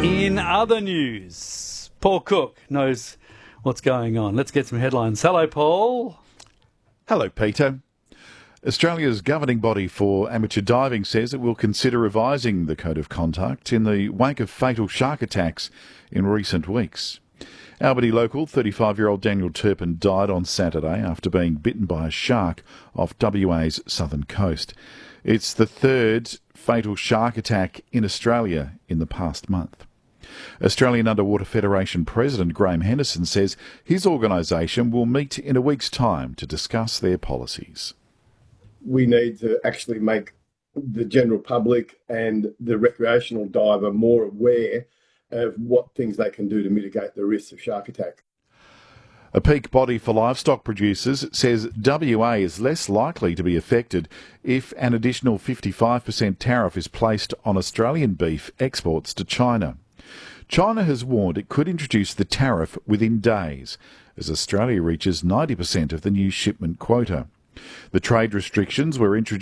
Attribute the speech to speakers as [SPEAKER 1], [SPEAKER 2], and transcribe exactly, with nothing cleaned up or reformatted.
[SPEAKER 1] In other news, Paul Cook knows what's going on. Let's get some headlines. Hello, Paul.
[SPEAKER 2] Hello, Peter. Australia's governing body for amateur diving says it will consider revising the code of conduct in the wake of fatal shark attacks in recent weeks. Albany local thirty-five-year-old Daniel Turpin died on Saturday after being bitten by a shark off W A's southern coast. It's the third fatal shark attack in Australia in the past month. Australian Underwater Federation President Graham Henderson says his organisation will meet in a week's time to discuss their policies.
[SPEAKER 3] We need to actually make the general public and the recreational diver more aware of what things they can do to mitigate the risks of shark attack.
[SPEAKER 2] A peak body for livestock producers says W A is less likely to be affected if an additional fifty-five percent tariff is placed on Australian beef exports to China. China has warned it could introduce the tariff within days, as Australia reaches ninety percent of the new shipment quota. The trade restrictions were introduced